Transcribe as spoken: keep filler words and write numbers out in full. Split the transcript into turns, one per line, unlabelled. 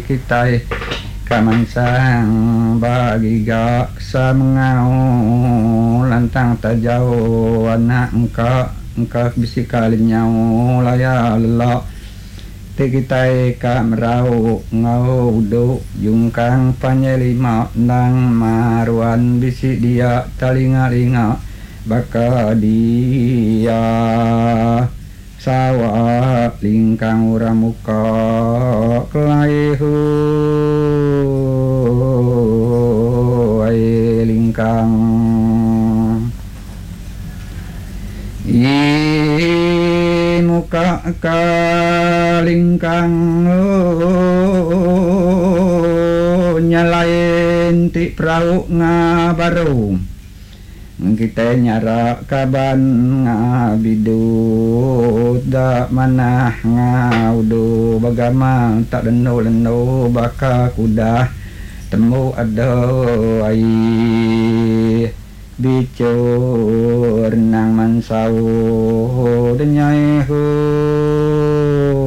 kitai kamansang bagi gak sa mengau lantang tajau anak engkau engkau bisikalin nyau laya lelok ti kitai ka merau ngau du jungkang panyelima nang maruan bisi dia talinga-linga baka dia sawa lingkang uramuka kelaihu ai lingkang i muka kalingkang oh, nyalain ti prau ngabaru kita nyara kaban ngabidut dak manah ngaudu bagama tak leno-leno baka kuda temu ada ai bicur nang mansau denyai hu